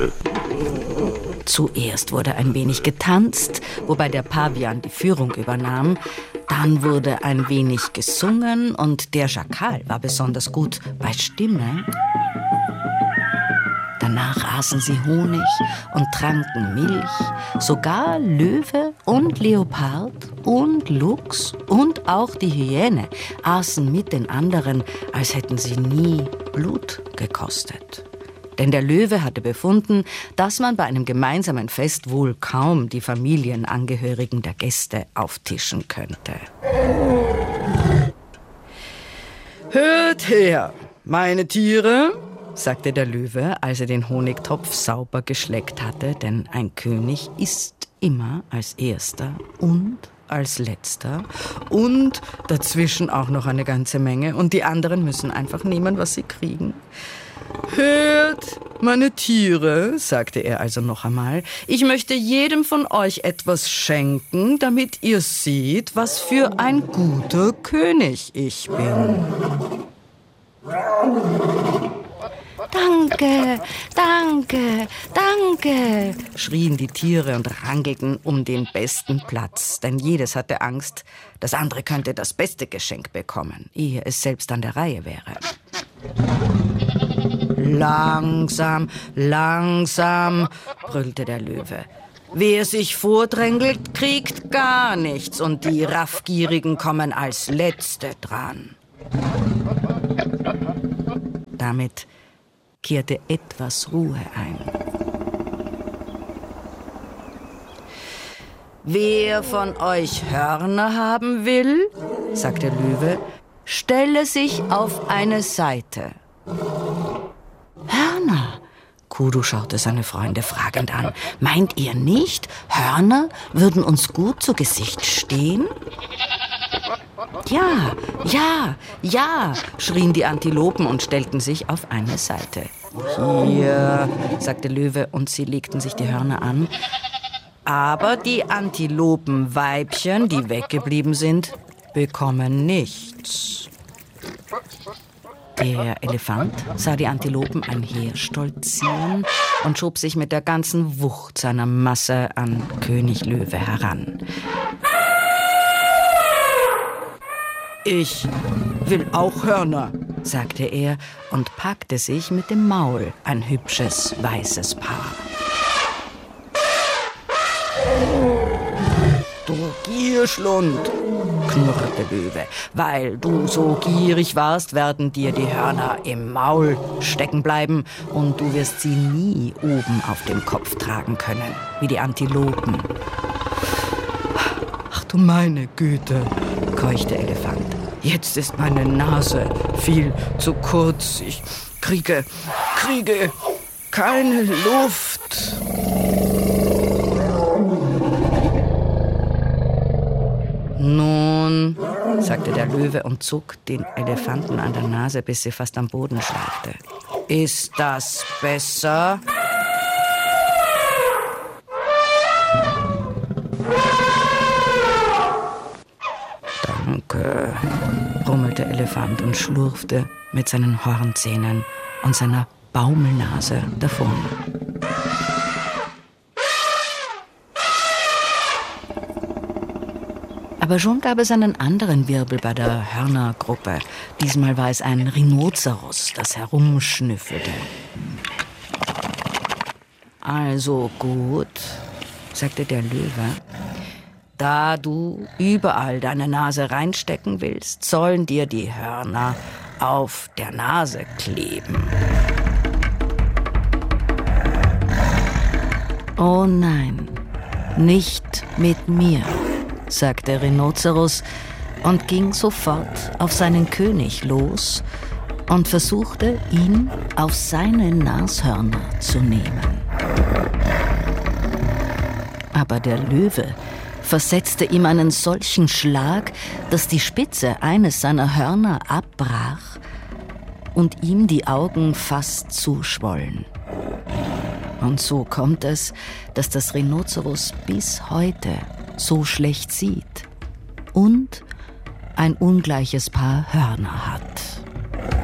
Zuerst wurde ein wenig getanzt, wobei der Pavian die Führung übernahm. Dann wurde ein wenig gesungen und der Schakal war besonders gut bei Stimme. Danach aßen sie Honig und tranken Milch. Sogar Löwe und Leopard und Luchs und auch die Hyäne aßen mit den anderen, als hätten sie nie Blut gekostet. Denn der Löwe hatte befunden, dass man bei einem gemeinsamen Fest wohl kaum die Familienangehörigen der Gäste auftischen könnte. Hört her, meine Tiere, sagte der Löwe, als er den Honigtopf sauber geschleckt hatte, denn ein König isst immer als erster und als letzter und dazwischen auch noch eine ganze Menge und die anderen müssen einfach nehmen, was sie kriegen. Hört, meine Tiere, sagte er also noch einmal, ich möchte jedem von euch etwas schenken, damit ihr seht, was für ein guter König ich bin. Danke, danke, danke, schrien die Tiere und rangelten um den besten Platz, denn jedes hatte Angst, das andere könnte das beste Geschenk bekommen, ehe es selbst an der Reihe wäre. Langsam, langsam, brüllte der Löwe. Wer sich vordrängelt, kriegt gar nichts und die Raffgierigen kommen als Letzte dran. Damit kehrte etwas Ruhe ein. Wer von euch Hörner haben will, sagte Löwe, stelle sich auf eine Seite. Hörner? Kudu schaute seine Freunde fragend an. Meint ihr nicht, Hörner würden uns gut zu Gesicht stehen? Ja, ja, ja, schrien die Antilopen und stellten sich auf eine Seite. Hier, sagte Löwe, und sie legten sich die Hörner an. Aber die Antilopenweibchen, die weggeblieben sind, bekommen nichts. Der Elefant sah die Antilopen einherstolzieren und schob sich mit der ganzen Wucht seiner Masse an König Löwe heran. Ich will auch Hörner, sagte er und packte sich mit dem Maul ein hübsches, weißes Paar. Du Gierschlund, knurrte Löwe, weil du so gierig warst, werden dir die Hörner im Maul stecken bleiben und du wirst sie nie oben auf dem Kopf tragen können, wie die Antilopen. Ach du meine Güte, keuchte Elefant. Jetzt ist meine Nase viel zu kurz. Ich kriege keine Luft. Nun, sagte der Löwe und zog den Elefanten an der Nase, bis sie fast am Boden schleifte. Ist das besser? Danke, brummelte Elefant und schlurfte mit seinen Hornzähnen und seiner Baumelnase davon. Aber schon gab es einen anderen Wirbel bei der Hörnergruppe. Diesmal war es ein Rhinoceros, das herumschnüffelte. Also gut, sagte der Löwe. Da du überall deine Nase reinstecken willst, sollen dir die Hörner auf der Nase kleben. Oh nein, nicht mit mir, sagte Rhinoceros und ging sofort auf seinen König los und versuchte, ihn auf seine Nashörner zu nehmen. Aber der Löwe versetzte ihm einen solchen Schlag, dass die Spitze eines seiner Hörner abbrach und ihm die Augen fast zuschwollen. Und so kommt es, dass das Rhinoceros bis heute so schlecht sieht und ein ungleiches Paar Hörner hat.